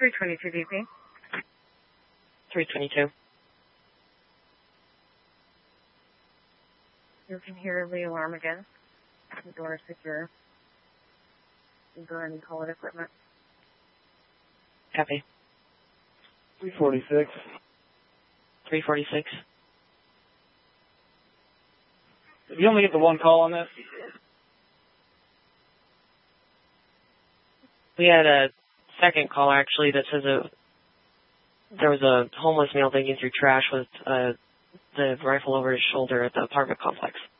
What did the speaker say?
322 DP. 322. You can hear the alarm again. The door is secure. You go ahead and call it equipment. Copy. 346. 346. Did you only get the one call on this? We had a second call, actually, that says there was a homeless male digging through trash with the rifle over his shoulder at the apartment complex.